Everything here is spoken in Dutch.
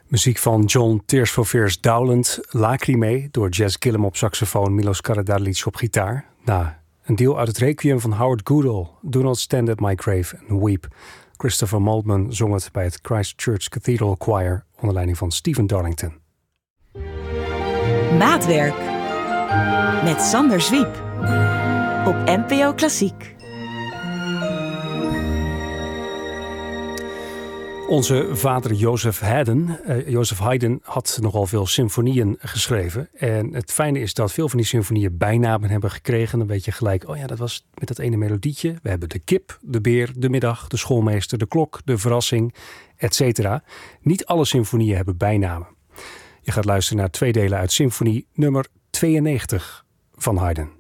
Muziek van John Tears for Fears Dowland, Lacrimae door Jazz Gillum op saxofoon, Milos Karadarlic op gitaar. Een deel uit het requiem van Howard Goodall, Do Not Stand at My Grave and Weep. Christopher Maltman zong het bij het Christchurch Cathedral Choir onder leiding van Stephen Darlington. Maatwerk met Sander Zwiep op NPO Klassiek. Onze vader Joseph Haydn had nogal veel symfonieën geschreven. En het fijne is dat veel van die symfonieën bijnamen hebben gekregen. Dan weet je gelijk, oh ja, dat was met dat ene melodietje. We hebben de kip, de beer, de middag, de schoolmeester, de klok, de verrassing, etc. Niet alle symfonieën hebben bijnamen. Je gaat luisteren naar 2 delen uit symfonie nummer 92 van Haydn.